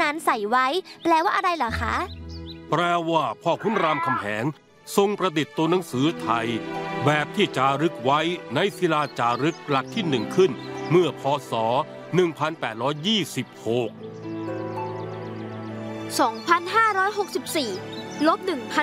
นั้นใส่ไว้แปลว่าอะไรเหรอคะแปลว่าพ่อขุนรามคำแหงทรงประดิษฐ์ตัวหนังสือไทยแบบที่จารึกไว้ในศิลาจารึกหลักที่1ขึ้นเมื่อพ.ศ. 1826 2564 ลบ 1,000